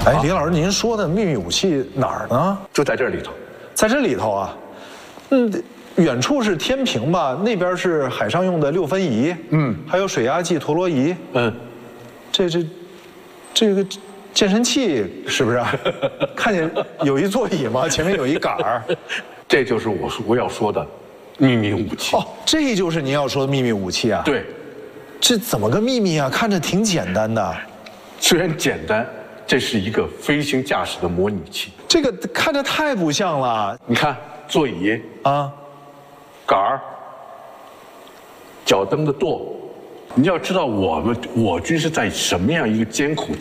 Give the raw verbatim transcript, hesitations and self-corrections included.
哎，李老师，您说的秘密武器哪儿呢？ 就在这里头， 在这里头啊。嗯，远处是天平吧？那边是海上用的六分仪，嗯，还有水压计、陀螺仪，嗯，这这这个健身器是不是？看见有一座椅吗？前面有一杆儿， 这就是我我要说的秘密武器。 哦，这就是您要说的秘密武器啊？ 对。 这怎么个秘密啊？看着挺简单的。 虽然简单，这是一个飞行驾驶的模拟器。 这个看着太不像了。 你看座椅啊， 杆儿，脚蹬的舵。你要知道我们我军是在什么样一个艰苦